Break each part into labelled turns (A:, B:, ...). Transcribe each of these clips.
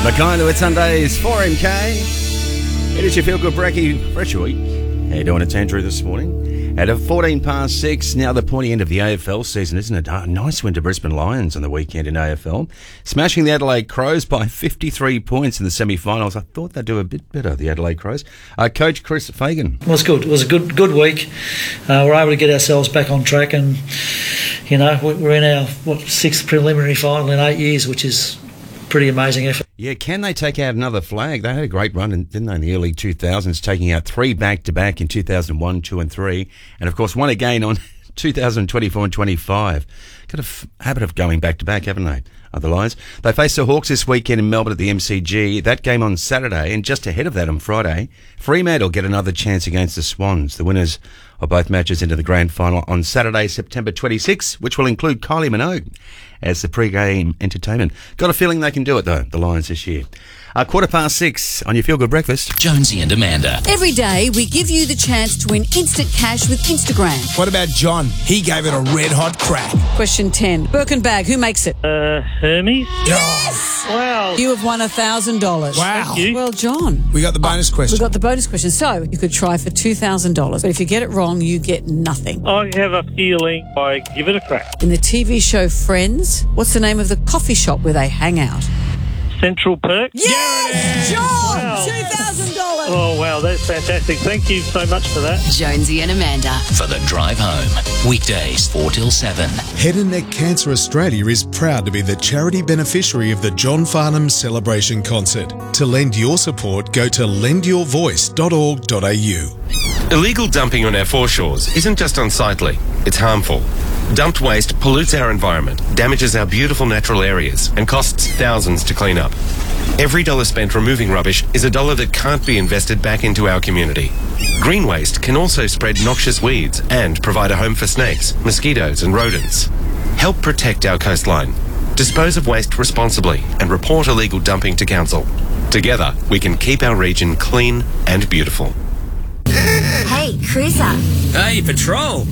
A: Mackay to it Sundays, 4MK. It is your Feel Good Brekkie Fresh Week. How you doing? It's Andrew this morning. At 6:14, now the pointy end of the AFL season, isn't it? A nice win to Brisbane Lions on the weekend in AFL. Smashing the Adelaide Crows by 53 points in the semi-finals. I thought they'd do a bit better, the Adelaide Crows. Coach Chris Fagan.
B: Well, it's good. It was a good week. We're able to get ourselves back on track, and, you know, we're in our, sixth preliminary final in 8 years, which is pretty amazing effort.
A: Yeah, can they take out another flag? They had a great run, didn't they, in the early 2000s, taking out 3 back-to-back in 2001, 2 and 3, and of course one again on 2024 and 25. Got a habit of going back-to-back, haven't they, the Lions? They face the Hawks this weekend in Melbourne at the MCG. That game on Saturday, and just ahead of that on Friday, Fremantle get another chance against the Swans. The winners of both matches into the grand final on Saturday, September 26, which will include Kylie Minogue as the pre-game entertainment. Got a feeling they can do it, though, the Lions this year. 6:15 on your Feel Good Breakfast.
C: Jonesy and Amanda.
D: Every day, we give you the chance to win instant cash with Instagram.
E: What about John? He gave it a red-hot crack.
D: Question 10. Birkin bag, who makes it?
F: Hermes.
D: Yes!
F: Wow.
D: You have won $1,000.
E: Wow.
F: Thank you.
D: Well, John.
E: We got the bonus question.
D: We got the bonus question. So, you could try for $2,000. But if you get it wrong, you get nothing.
F: I have a feeling I give it a crack.
D: In the TV show Friends, what's the name of the coffee shop where they hang out?
F: Central Perk.
D: Yes! John!
F: Wow.
D: $2,000!
F: Oh, wow, that's fantastic. Thank you so much for that.
C: Jonesy and Amanda. For the drive home. Weekdays 4 till 7.
G: Head and Neck Cancer Australia is proud to be the charity beneficiary of the John Farnham Celebration Concert. To lend your support, go to lendyourvoice.org.au.
H: Illegal dumping on our foreshores isn't just unsightly, it's harmful. Dumped waste pollutes our environment, damages our beautiful natural areas, and costs thousands to clean up. Every dollar spent removing rubbish is a dollar that can't be invested back into our community. Green waste can also spread noxious weeds and provide a home for snakes, mosquitoes, and rodents. Help protect our coastline. Dispose of waste responsibly and report illegal dumping to council. Together, we can keep our region clean and beautiful.
I: Hey, Cruiser.
J: Hey, Patrol.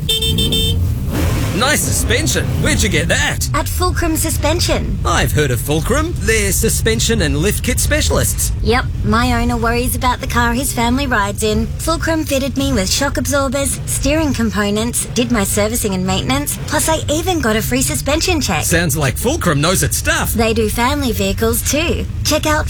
J: Nice suspension. Where'd you get that?
I: At Fulcrum Suspension.
J: I've heard of Fulcrum. They're suspension and lift kit specialists.
I: Yep, my owner worries about the car his family rides in. Fulcrum fitted me with shock absorbers, steering components, did my servicing and maintenance, plus I even got a free suspension check.
J: Sounds like Fulcrum knows its stuff.
I: They do family vehicles too. Check out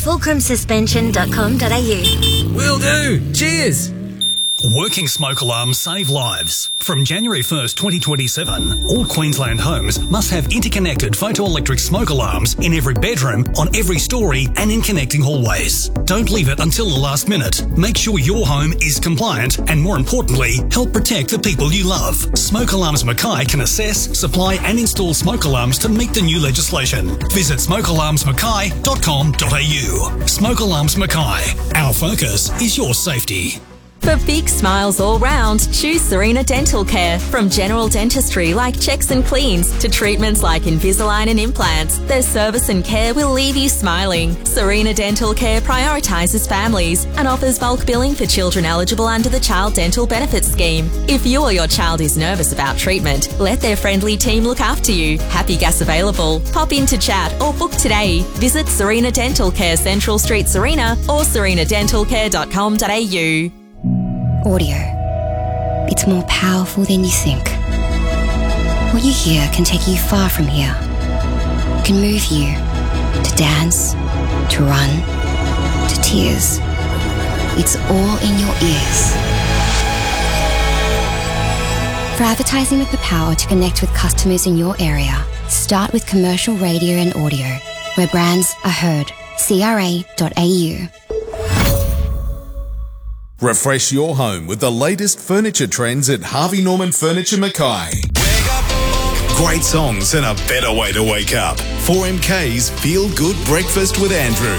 I: fulcrumsuspension.com.au.
J: Will do. Cheers.
K: Working smoke alarms save lives. From January 1st, 2027, all Queensland homes must have interconnected photoelectric smoke alarms in every bedroom, on every story, and in connecting hallways. Don't leave it until the last minute. Make sure your home is compliant and, more importantly, help protect the people you love. Smoke Alarms Mackay can assess, supply and install smoke alarms to meet the new legislation. Visit smokealarmsmackay.com.au. Smoke Alarms Mackay. Our focus is your safety.
L: For big smiles all round, choose Serena Dental Care. From general dentistry like checks and cleans to treatments like Invisalign and implants, their service and care will leave you smiling. Serena Dental Care prioritises families and offers bulk billing for children eligible under the Child Dental Benefits Scheme. If you or your child is nervous about treatment, let their friendly team look after you. Happy gas available. Pop in to chat or book today. Visit Serena Dental Care, Central Street, Serena, or serenadentalcare.com.au.
M: Audio. It's more powerful than you think. What you hear can take you far from here. It can move you to dance, to run, to tears. It's all in your ears. For advertising with the power to connect with customers in your area, start with commercial radio and audio, where brands are heard. CRA.au.
G: Refresh your home with the latest furniture trends at Harvey Norman Furniture Mackay. Great songs and a better way to wake up. 4MK's Feel Good Breakfast with Andrew.